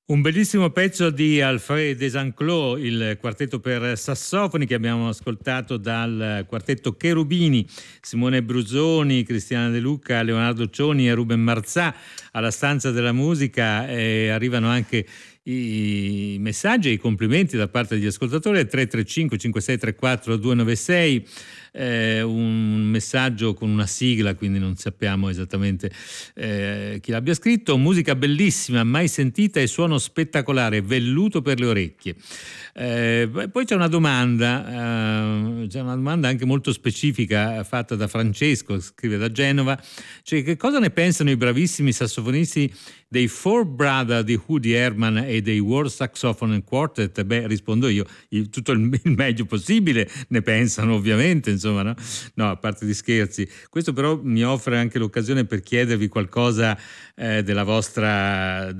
Un bellissimo pezzo di Alfred Desanclos, il quartetto per sassofoni che abbiamo ascoltato dal quartetto Cherubini, Simone Brusoni, Cristiana De Luca, Leonardo Cioni e Ruben Marzà. Alla stanza della musica arrivano anche i messaggi e i complimenti da parte degli ascoltatori. 335 5634 296, un messaggio con una sigla, quindi non sappiamo esattamente chi l'abbia scritto. Musica bellissima, mai sentita e suono spettacolare, velluto per le orecchie. Poi c'è una domanda anche molto specifica fatta da Francesco, scrive da Genova, cioè che cosa ne pensano i bravissimi sassofonisti dei Four Brother di Woody Herman e dei World Saxophone Quartet? Beh, rispondo io, tutto il meglio possibile ne pensano, ovviamente, insomma, no? No, a parte gli scherzi. Questo però mi offre anche l'occasione per chiedervi qualcosa della vostra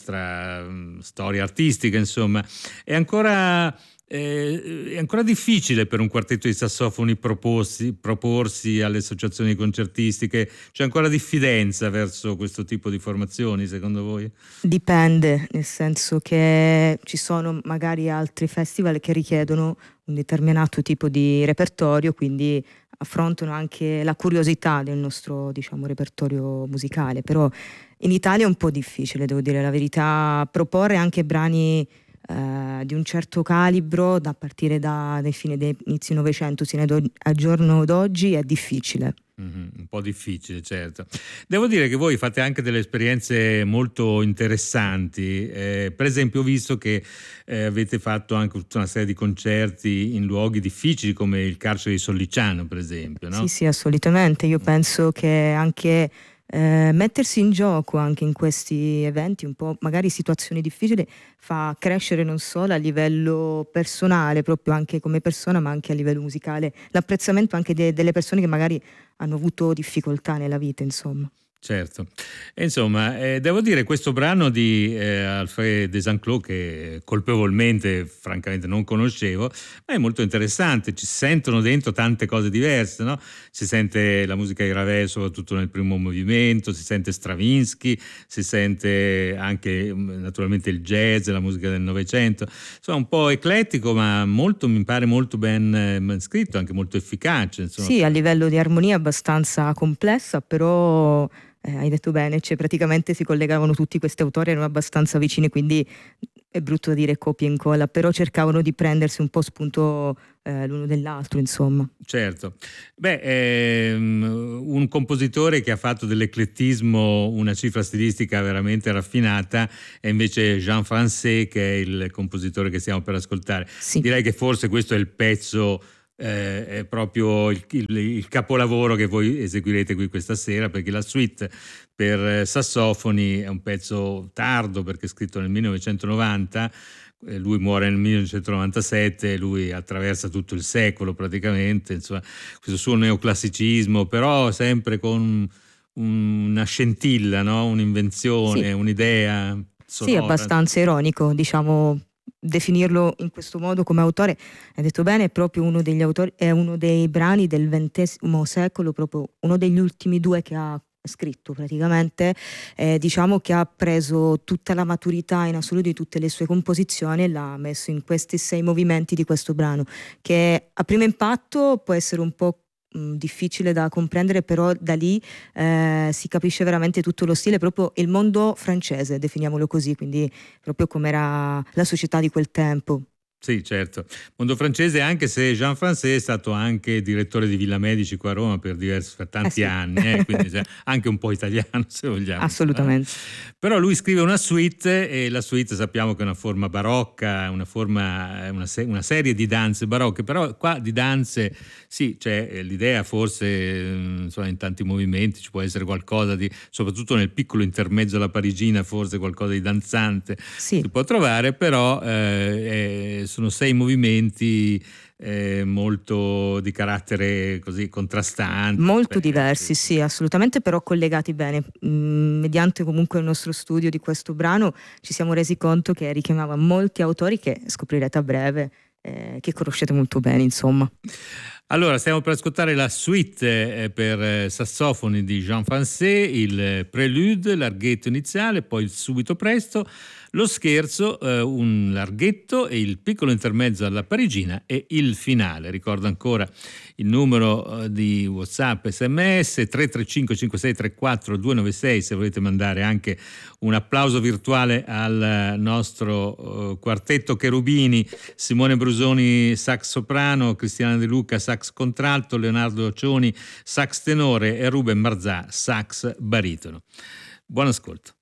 storia artistica, insomma. È ancora difficile per un quartetto di sassofoni proporsi alle associazioni concertistiche? C'è ancora diffidenza verso questo tipo di formazioni, secondo voi? Dipende, nel senso che ci sono magari altri festival che richiedono un determinato tipo di repertorio, quindi affrontano anche la curiosità del nostro, diciamo, repertorio musicale, però in Italia è un po' difficile, devo dire la verità, proporre anche brani di un certo calibro da partire dai fine dei inizi Novecento sino al giorno d'oggi è difficile. Un po' difficile, certo. Devo dire che voi fate anche delle esperienze molto interessanti. Per esempio, ho visto che avete fatto anche tutta una serie di concerti in luoghi difficili come il carcere di Sollicciano, per esempio, no? Sì, assolutamente. Io penso che anche mettersi in gioco anche in questi eventi, un po' magari situazioni difficili, fa crescere non solo a livello personale, proprio anche come persona, ma anche a livello musicale, l'apprezzamento anche delle persone che magari hanno avuto difficoltà nella vita, insomma. Certo, e insomma, devo dire questo brano di Alfred Desanclos, che colpevolmente francamente non conoscevo, ma è molto interessante, ci sentono dentro tante cose diverse, no? Si sente la musica di Ravel soprattutto nel primo movimento, si sente Stravinsky, si sente anche naturalmente il jazz, la musica del Novecento, insomma un po' eclettico, ma molto, mi pare molto ben scritto, anche molto efficace, insomma. Sì, a livello di armonia abbastanza complessa, però hai detto bene, cioè praticamente si collegavano tutti questi autori, erano abbastanza vicini, quindi è brutto dire copia e incolla, però cercavano di prendersi un po' spunto l'uno dell'altro, insomma. Certo. Beh, un compositore che ha fatto dell'eclettismo una cifra stilistica veramente raffinata è invece Jean Français, che è il compositore che stiamo per ascoltare. Sì. Direi che forse questo è il pezzo, è proprio il capolavoro che voi eseguirete qui questa sera, perché la suite per sassofoni è un pezzo tardo perché è scritto nel 1990, lui muore nel 1997, lui attraversa tutto il secolo praticamente, insomma, questo suo neoclassicismo, però sempre con una scintilla, no? Un'invenzione, Sì. un'idea sonora. Sì, abbastanza ironico, diciamo, definirlo in questo modo come autore, hai detto bene, è proprio uno degli autori, è uno dei brani del XX secolo, proprio uno degli ultimi due che ha scritto praticamente, diciamo che ha preso tutta la maturità in assoluto di tutte le sue composizioni e l'ha messo in questi 6 movimenti di questo brano, che a primo impatto può essere un po' difficile da comprendere, però da lì si capisce veramente tutto lo stile, proprio il mondo francese, definiamolo così, quindi proprio com'era la società di quel tempo. Sì, certo. Mondo francese, anche se Jean Français è stato anche direttore di Villa Medici qua a Roma per tanti Sì. anni, quindi anche un po' italiano, se vogliamo. Assolutamente. Però lui scrive una suite, e la suite sappiamo che è una forma barocca, una serie di danze barocche, però qua di danze, sì, c'è l'idea forse, insomma, in tanti movimenti ci può essere qualcosa di, soprattutto nel piccolo intermezzo alla parigina, forse qualcosa di danzante si può trovare, però sono 6 movimenti molto di carattere così contrastante. Molto diversi, sì, assolutamente, però collegati bene. Mediante comunque il nostro studio di questo brano ci siamo resi conto che richiamava molti autori che scoprirete a breve, che conoscete molto bene, insomma. Allora, stiamo per ascoltare la suite per sassofoni di Jean Francé, il prelude, l'arghetto iniziale, poi il subito presto, lo scherzo, un larghetto e il piccolo intermezzo alla parigina e il finale. Ricordo ancora il numero di WhatsApp, SMS 335 5634 296 se volete mandare anche un applauso virtuale al nostro quartetto Cherubini: Simone Brusoni sax soprano, Cristiana De Luca sax contralto, Leonardo Cioni sax tenore e Ruben Marzà sax baritono. Buon ascolto.